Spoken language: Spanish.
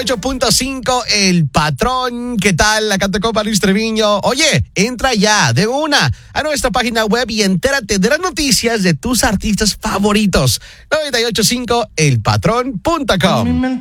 98.5 El Patrón. ¿Qué tal? Acá te copa Luis Treviño. Oye, entra ya de una a nuestra página web y entérate de las noticias de tus artistas favoritos. 98.5elpatrón.com.